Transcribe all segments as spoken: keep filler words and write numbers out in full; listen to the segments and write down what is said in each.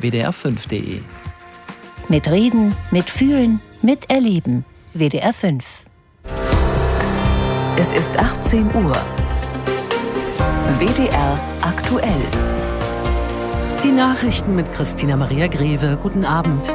w d r fünf punkt d e. Mit Reden, mit Fühlen, mit Erleben. W D R fünf. Es ist achtzehn Uhr. W D R aktuell. Die Nachrichten mit Christina Maria Greve. Guten Abend.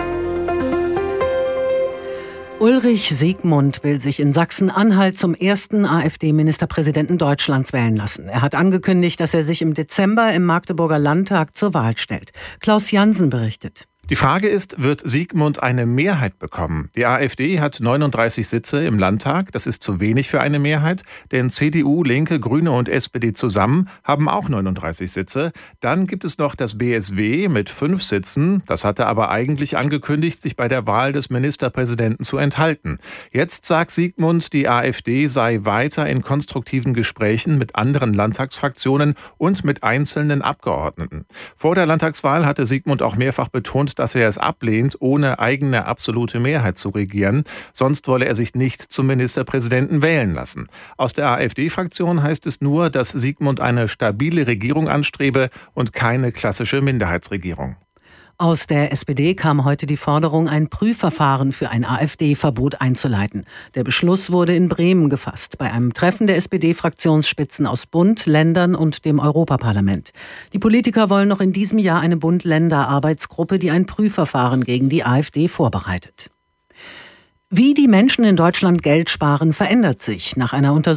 Ulrich Siegmund will sich in Sachsen-Anhalt zum ersten AfD-Ministerpräsidenten Deutschlands wählen lassen. Er hat angekündigt, dass er sich im Dezember im Magdeburger Landtag zur Wahl stellt. Klaus Jansen berichtet. Die Frage ist, wird Siegmund eine Mehrheit bekommen? Die AfD hat neununddreißig Sitze im Landtag. Das ist zu wenig für eine Mehrheit, denn C D U, Linke, Grüne und S P D zusammen haben auch neununddreißig Sitze. Dann gibt es noch das B S W mit fünf Sitzen. Das hatte aber eigentlich angekündigt, sich bei der Wahl des Ministerpräsidenten zu enthalten. Jetzt sagt Siegmund, die AfD sei weiter in konstruktiven Gesprächen mit anderen Landtagsfraktionen und mit einzelnen Abgeordneten. Vor der Landtagswahl hatte Siegmund auch mehrfach betont, dass er es ablehnt, ohne eigene absolute Mehrheit zu regieren. Sonst wolle er sich nicht zum Ministerpräsidenten wählen lassen. Aus der AfD-Fraktion heißt es nur, dass Siegmund eine stabile Regierung anstrebe und keine klassische Minderheitsregierung. Aus der S P D kam heute die Forderung, ein Prüfverfahren für ein AfD-Verbot einzuleiten. Der Beschluss wurde in Bremen gefasst, bei einem Treffen der S P D-Fraktionsspitzen aus Bund, Ländern und dem Europaparlament. Die Politiker wollen noch in diesem Jahr eine Bund-Länder-Arbeitsgruppe, die ein Prüfverfahren gegen die AfD vorbereitet. Wie die Menschen in Deutschland Geld sparen, verändert sich. Nach einer Untersuchung